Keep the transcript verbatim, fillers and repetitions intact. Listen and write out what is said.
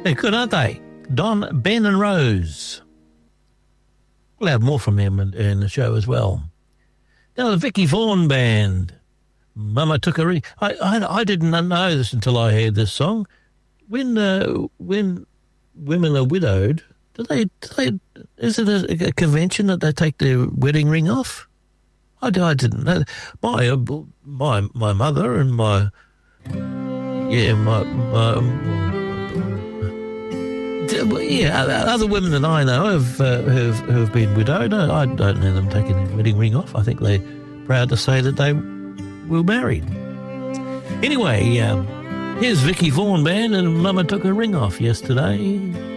They're good, aren't they? Don, Ben and Rose. We'll have more from them in, in the show as well. Now, the Vicky Vaughan Band. Mama Took a Ring. I, I, I didn't know this until I heard this song. When uh, when women are widowed, do they, do they is it a, a convention that they take their wedding ring off? I, I didn't know. My, uh, my, my mother and my, yeah, my, my yeah, other women that I know have, uh, have, have been widowed. I don't know them taking their wedding ring off. I think they're proud to say that they were married. Anyway, um, here's Vicky Vaughan Band and Mama Took her ring off yesterday.